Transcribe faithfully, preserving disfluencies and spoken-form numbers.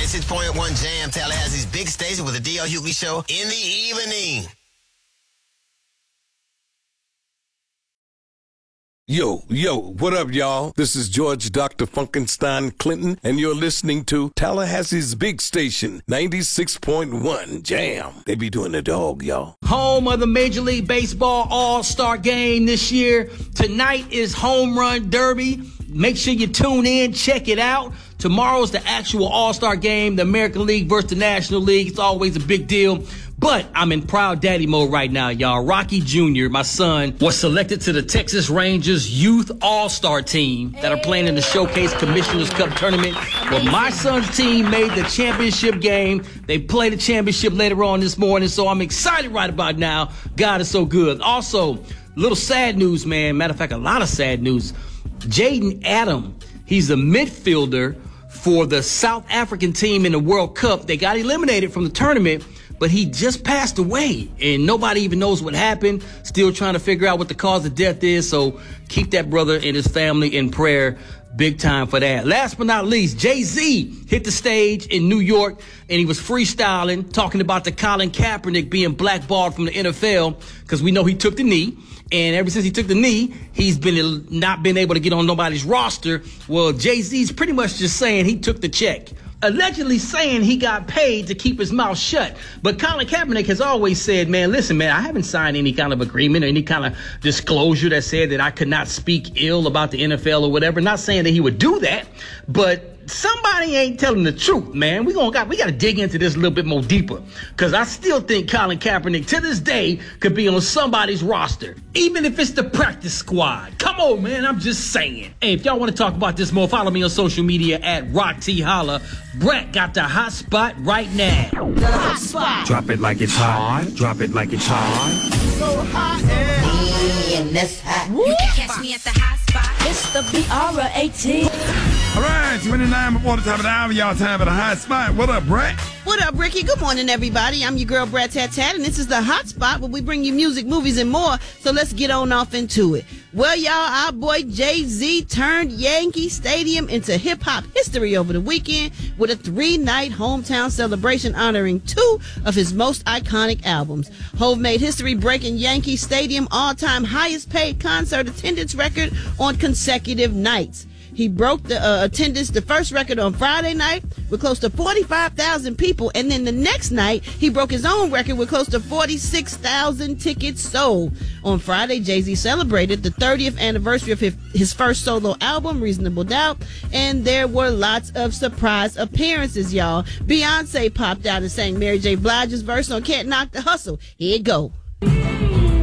ninety-six point one Jam, Tallahassee's big station with the D L Hughley Show in the evening. Yo, yo, what up, y'all? This is George Doctor Funkenstein Clinton, and you're listening to Tallahassee's big station, ninety-six point one Jam. They be doing the dog, y'all. Home of the Major League Baseball All-Star Game this year. Tonight is Home Run Derby. Make sure you tune in, check it out. Tomorrow's the actual All-Star Game, the American League versus the National League. It's always a big deal. But I'm in proud daddy mode right now, y'all. Rocky Junior, my son, was selected to the Texas Rangers Youth All-Star Team that are playing in the Showcase Commissioner's Cup Tournament. But my son's team made the championship game. They play the championship later on this morning, so I'm excited right about now. God is so good. Also, little sad news, man. Matter of fact, a lot of sad news. Jaden Adam, he's a midfielder for the South African team in the World Cup. They got eliminated from the tournament, but he just passed away, and nobody even knows what happened. Still trying to figure out what the cause of death is, so keep that brother and his family in prayer. Big time for that. Last but not least, Jay-Z hit the stage in New York, and he was freestyling, talking about the Colin Kaepernick being blackballed from the N F L, because we know he took the knee. And ever since he took the knee, he's been not been able to get on nobody's roster. Well, Jay-Z's pretty much just saying he took the check, allegedly saying he got paid to keep his mouth shut. But Colin Kaepernick has always said, man, listen, man, I haven't signed any kind of agreement or any kind of disclosure that said that I could not speak ill about the N F L or whatever. Not saying that he would do that, but somebody ain't telling the truth, man. We gonna got we got to dig into this a little bit more deeper, because I still think Colin Kaepernick to this day could be on somebody's roster, even if it's the practice squad. Come on, man, I'm just saying. Hey, if y'all want to talk about this more, follow me on social media at Rock T Holla. Brett got the hot spot right now. The hot spot. Drop it like it's hot. Drop it like it's hot. So hot and in this hot. you can catch me at the hot spot. It's the B R eighteen. All right, twenty-nine before the top of the hour, y'all time for the hot spot. What up, Brett? What up, Ricky? Good morning, everybody. I'm your girl, Brett Tat Tat, and this is the hot spot where we bring you music, movies, and more. So let's get on off into it. Well, y'all, our boy Jay-Z turned Yankee Stadium into hip-hop history over the weekend with a three-night hometown celebration honoring two of his most iconic albums. Hov made history breaking Yankee Stadium all-time highest-paid concert attendance record on consecutive nights. He broke the uh, attendance, the first record on Friday night with close to forty-five thousand people. And then the next night, he broke his own record with close to forty-six thousand tickets sold. On Friday, Jay-Z celebrated the thirtieth anniversary of his, his first solo album, Reasonable Doubt. And there were lots of surprise appearances, y'all. Beyonce popped out and sang Mary J. Blige's verse on Can't Knock the Hustle. Here it go.